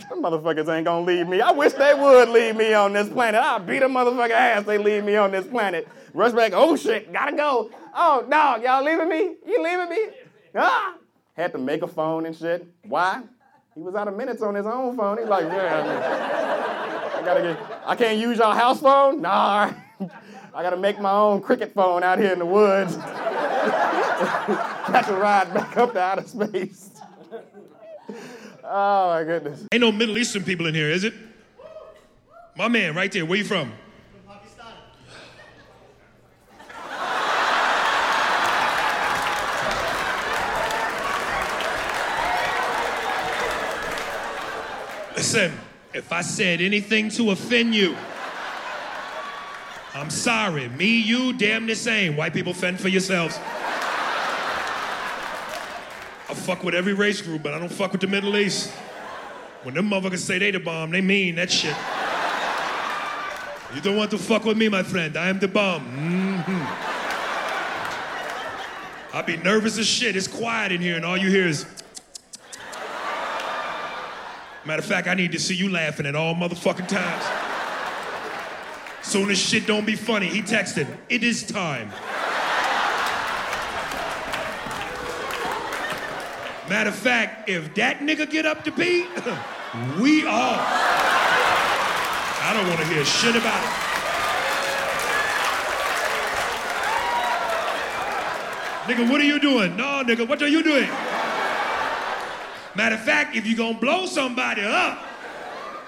Them motherfuckers ain't gonna leave me. I wish they would leave me on this planet. I'll beat a motherfucker ass they leave me on this planet. Rush back, oh shit, gotta go. Oh, dog, y'all leaving me? You leaving me? Ah! Had to make a phone and shit. Why? He was out of minutes on his own phone. He's like, yeah, I can't use y'all house phone? Nah, I gotta make my own cricket phone out here in the woods. Got to ride back up to outer space. Oh my goodness. Ain't no Middle Eastern people in here, is it? My man, right there, where you from? Pakistan. Listen, if I said anything to offend you, I'm sorry. Me, you, damn the same. White people fend for yourselves. I fuck with every race group, but I don't fuck with the Middle East. When them motherfuckers say they the bomb, they mean that shit. You don't want to fuck with me, my friend. I am the bomb. I'll be nervous as shit. It's quiet in here, and all you hear is... Matter of fact, I need to see you laughing at all motherfucking times. Soon as shit don't be funny, he texted, "It is time." Matter of fact, if that nigga get up to beat, we are. I don't want to hear shit about it. Nigga, what are you doing? No, nigga, what are you doing? Matter of fact, if you gonna blow somebody up,